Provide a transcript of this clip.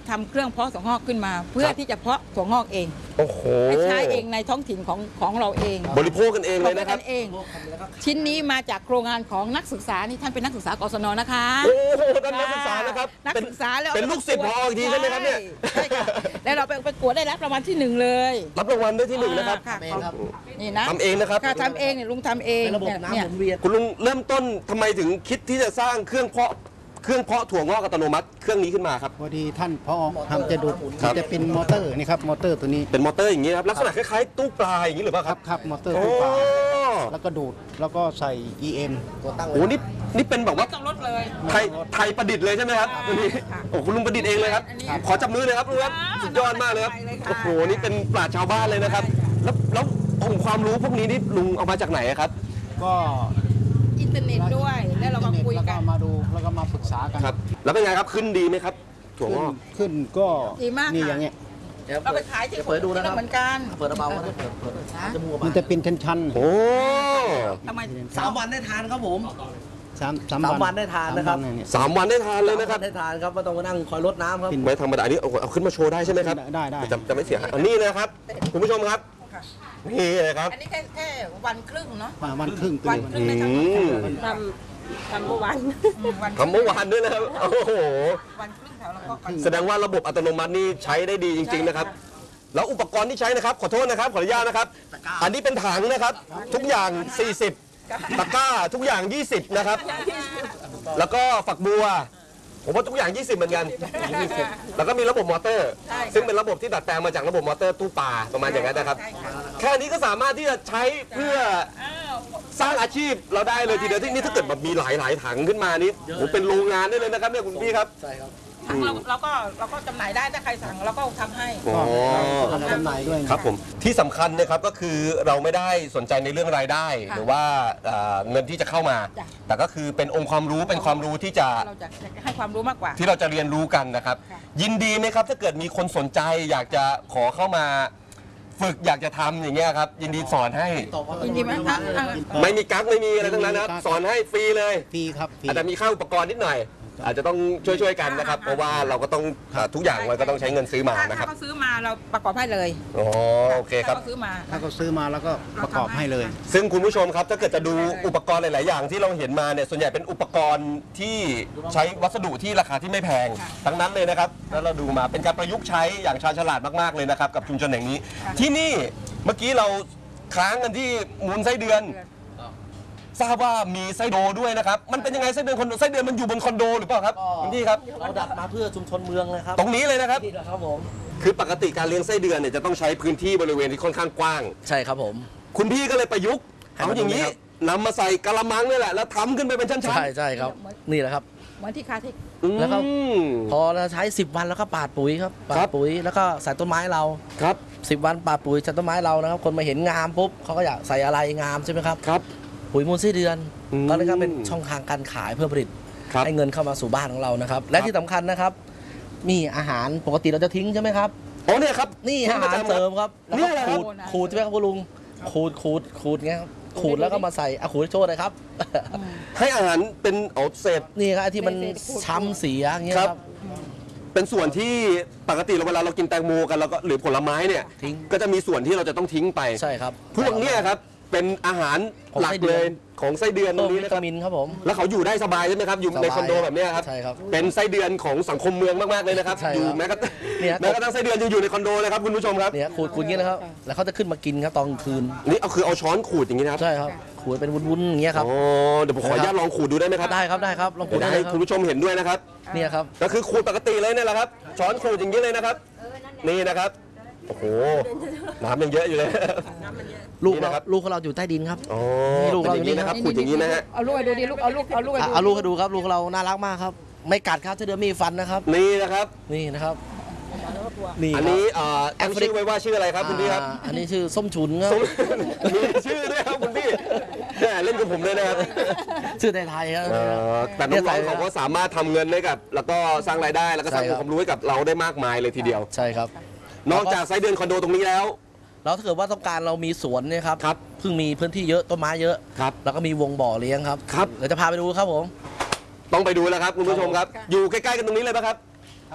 ทำเครื่องเพาะถั่วงอกขึ้นมา เพื่อที่จะเพาะถั่วงอกเองโอ้โหไปใช้เองในท้องถิ่นของเราเองบริโภคกันเองเลยนะครับเองชิ้นนี้มาจากโครงงานของนักศึกษานี่ท่านเป็นนักศึกษากศนนะคะโอ้โหท่านนักศึกษานะครับนักศึกษาแล้วเป็นลูกศิษย์พออีกทีใช่ไหมครับเนี่ยใช่ค่ะแล้วเราไปประกวดได้รับรางวัลที่1เลยรับรางวัลได้ที่1นะครับนี่นะทำเองนะครับทำเองเนี่ยลุงทำเองเป็นระบบน้ำหมุนเวียนคุณลุงเริ่มต้นทำไมถึงคิดที่จะสร้างเครื่องเพาะถั่วงอกอัตโนมัติเครื่องนี้ขึ้นมาครับพอดีท่านพอทำจะดูดจะเป็นมอเตอร์นี่ครับมอเตอร์ตัวนี้เป็นมอเตอร์อย่างนี้ครับลักษณะคล้ายๆตู้ปลาอย่างนี้หรือเปล่าครับครับมอเตอร์ตู้ปลาแล้วก็ดูดแล้วก็ใส่ EM ตัวตั้งโอ้นี่เป็นแบบว่าต้องลดเลยไทยประดิษฐ์เลยใช่ไหมครับวันนี้โอ้คุณลุงประดิษฐ์เองเลยครับขอจับมือเลยครับลุงครับสุดยอดมากเลยครับโอ้โหนี่เป็นปราชญ์ชาวบ้านเลยนะครับแล้วองค์ความรู้พวกนี้นี่ลุงเอามาจากไหนครับก็อินเทอร์เน็ตด้วยแล้วเราก็คุยแล้วกัก็นมาดูแล้วก็มาปรึกษากันครับแล้วเป็นไงครับขึ้นดีไหมครับถั่วงอกขึ้นก็ดีมากนี่ค่ะอย่างเงี้ยเราไปขายที่เปิดดูนะครับเหมือนกันเปิดเบาๆนะเปิดจมูกมันจะเป็นชั้นโอ้ทำไม 3 วันได้ทานครับผมๆสาม 3 วันได้ทานนะครับ 3 วันได้ทานเลยนะครับได้ทานครับไม่ต้องมานั่งคอยรดน้ำครับไม่ธรรมดาอันนี้เอาขึ้นมาโชว์ได้ใช่ไหมครับได้จะไม่เสียหายอันนี้นะครับคุณผู้ชมครับนี่เลยครับอันนี้แค่วันครึ่งเนาะวันครึ่งตัววันครึ่งในทำเมื่อวานทำเมื่อวานด้วยนะครับโอ้โหวันครึ่งแถวแล้วก็แสดงว่าระบบอัตโนมัตินี่ใช้ได้ดีจริงๆนะครับแล้วอุปกรณ์ที่ใช้นะครับขอโทษนะครับขออนุญาตนะครับอันนี้เป็นถังนะครับทุกอย่าง 40ตะกร้าทุกอย่าง 20นะครับแล้วก็ฝักบัวผมว่าทุกอย่าง 20เหมือนกันแล้วก็มีระบบมอเตอร์ซึ่งเป็นระบบที่ดัดแปลงมาจากระบบมอเตอร์ตู้ปลาประมาณอย่างนั้นนะครับแค่นี้ก็สามารถที่จะใช้เพื่อสร้างอาชีพเราได้เลยทีเดียวที่นี่ถ้าเกิดแบบมีหลายถังขึ้นมานี่โหเป็นโรงงานได้เลยนะครับเนี่ยคุณพี่ครับใช่ครับเราก็จำหน่ายได้ถ้าใครสั่งเราก็ทำให้อ๋อทำจำหน่ายด้วยครับผมที่สำคัญนะครับก็คือเราไม่ได้สนใจในเรื่องรายได้ หรือว่าเงินที่จะเข้ามา แต่ก็คือเป็นองค์ความรู้เป็นความรู้ที่จะเราจะให้ความรู้มากกว่าที่เราจะเรียนรู้กันนะครับ ยินดีไหมครับถ้าเกิดมีคนสนใจอยากจะขอเข้ามาฝึกอยากจะทำอย่างเงี้ยครับยินดีสอนให้ยินดีไหมคะไม่มีกั๊กไม่มีอะไรทั้งนั้นนะครับสอนให้ฟรีเลยฟรีครับฟรีอาจจะมีค่าอุปกรณ์นิดหน่อยอาจจะต้องช่วยกันนะครับเพราะว่าเราก็ต้องทุกอย่างมันก็ต้องใช้เงินซื้อมานะคถ้ารับเขาซื้อมาเราประกอบให้เลยอ๋อโอเคครับถ้าเขาซื้อมาถ้าเขาซื้อมาแล้วก็ประกอบให้เลยซึ่งคุณผู้ชมครับถ้าเกิดจะดูอุปกรณ์หลาย ๆ อย่างที่เราเห็นมาเนี่ยส่วนใหญ่เป็นอุปกรณ์ที่ใช้วัสดุที่ราคาที่ไม่แพงทั้งนั้นเลยนะครับแล้วเราดูมาเป็นการประยุกต์ใช้อย่างชาญฉลาดมาก ๆ เลยนะครับกับชุมชนแห่งนี้ ที่นี่เมื่อกี้เราค้างกันที่มูลไส้เดือนทราบว่ามีไส้โดด้วยนะครับมันเป็นยังไงไส้เดือนคอนโดไส้เดือนมันอยู่บนคอนโดหรือเปล่าครับคุณพี่ครับเราดัดมาเพื่อชุมชนเมืองเลยครับตรงนี้เลยนะครับนี่แหละครับผมคือปกติการเลี้ยงไส้เดือนเนี่ยจะต้องใช้พื้นที่บริเวณที่ค่อนข้างกว้างใช่ครับผมคุณพี่ก็เลยประยุกต์เอาอย่างนี้นำมาใส่กะละมังนี่แหละแล้วทำขึ้นไปเป็นชั้นๆใช่ครับนี่แหละครับเหมือนที่คาเทคแล้วก็พอเราใช้10 วันแล้วก็ปาดปุ๋ยครับปาดปุ๋ยแล้วก็ใส่ต้นไม้เราครับ 10 วันปาดปุ๋ยใส่ต้นไม้เรานะครับคนมาเห็นงามปุ๊บเขาก็อยากใส่อะไรงามใช่ไหมครับครับปุ๋ยมูลไส้เดือนอืมก็เลยก็เป็นช่องทางการขายเพื่อผลิตครับให้เงินเข้ามาสู่บ้านของเรานะครับ และที่สำคัญนะครับ มีอาหารปกติเราจะทิ้งใช่ไหมครับอ๋อเนี่ยครับนี่อาหารเสริมครับแล้วนี่ก็แหละครับขูดใช่ไหมครับคุณลุงขูดเงี้ยครับขูดแล้วก็มาใส่ขูดให้โชว์เลยครับให้อาหารเป็นเศษนี่ครับไอ้ที่มันช้ำเสียอย่างเงี้ยคครัรับ บเป็นส่วนที่ปกติเวลาเรากินแตงโมกันแล้วก็หรือผลไม้เนี่ยทิ้งก็จะมีส่วนที่เราจะต้องทิ้งไปใช่ครับพวกเนี้ยครับเป็นอาหารหลักเลยของไส้เดือนตเพิ่รมงนี้วินะคตารับมินครับผมแล้วเขาอยู่ได้สบายใช่ไหมครับอยู่ในสบายคอนโดแบบเนี้ยครับใช่ครับเป็นไส้เดือนของสังคมเมืองมากๆเลยนะครับใช่ครับอยู่แม้กระทั่งเนี่ยแม้กระทั่งไส้เดือนยังอยู่ในคอนโดเลยครับคุณผู้ชมครับเนี่ยขูดอย่างเงี้ยนะครับแล้วเขาจะขึ้นมากินครับตอนกลางคืนนี่เอาคือเอาช้อนขูดอย่างนี้นะครับใช่ครับขูดเป็นวุ้นๆอย่างเงี้ยครับอ๋อเดี๋ยวผมขออนุญาตลองขูดดูได้ไหมครับได้ครับลองขูเดี๋ยวดได้ให้เลยครัคุณบผู้ชมเห็นด้วยนะครับเนี่ยครับก็คือขูดปกติเลยเนี่ยแหละครับ ช้อนขูดอย่างนี้เลยนะครับ นี่นะครับ โอ้โห น้ำยังเยอะอยู่เลยลูกนี่เรานะครับลูกของเราอยู่ใต้ดินครับอ๋อลูกเป็นเราอย่างนี้นะครับนี่ขูดอย่างนี้นะฮะเอาลูกให้ดูดิลูกเอาลูกให้ดูเอาลูกให้ดูครับลูกเราน่ารักมากครับ ไม่กัดครับไส้เดือนไม่มีฟันนะครับนี่นะครับนี่นะครับนี่อันครับนี้ตั้งชื่อไว้ว่าชื่ออะไรครับคุณพี่ครับอันนี้ชื่อส้มฉุนครับมีชื่อด้วยครับคุณพี่แหมเล่นกับผมเลยนะครับชื่อไทยๆครับแต่น้องๆเขาก็สามารถทำเงินได้กับ แล้วก็สร้างรายได้แล้วก็สร้างใช่อครับงค์ความรู้ให้กับเราได้มากมายเลยทีเดียวใช่ครับนอกจากไส้เดือนคอนโดตรงนี้แล้วแล้วถ้าเกิดว่าต้องการเรามีสวนเนี่ยครับครับเพิ่งมีพื้นที่เยอะต้นไม้เยอะครับแล้วก็มีวงบ่อเลี้ยงครับครับเดี๋ยวจะพาไปดูครับผมต้องไปดูแล้วครับคุณผู้ชมครับ อยู่ใกล้ๆกันตรงนี้เลยปะครับ